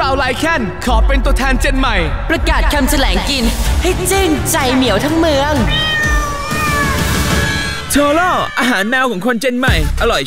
เราไลแคนขอเป็นตัวแทนเจนใหม่ประกาศคำแถลงกินให้จึ้งใจเหมียวทั้งเมืองโทโร่อาหารแมวของคนเจนใหม่อร่อย